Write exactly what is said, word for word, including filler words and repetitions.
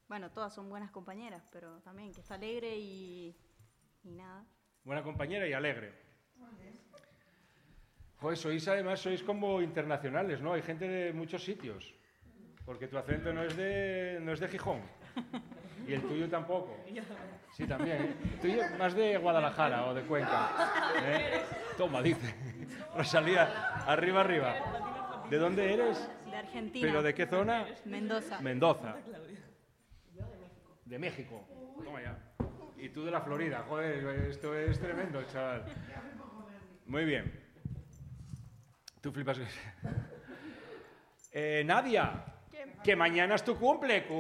Bueno, todas son buenas compañeras, pero también que está alegre y, y nada. Buena compañera y alegre. Joder, sois además, sois como internacionales, ¿no? Hay gente de muchos sitios. Porque tu acento no es de, no es de Gijón. Y el tuyo tampoco. Sí, también, ¿eh? El tuyo más de Guadalajara o de Cuenca. ¿Eh? Toma, dice. Rosalía, arriba, arriba. ¿De dónde eres? De Argentina. ¿Pero de qué zona? Mendoza. Mendoza. De México. Toma ya. Y tú de la Florida. Joder, esto es tremendo, chaval. Muy bien. Tú flipas. Eh, Nadia, que mañana es tu cumple.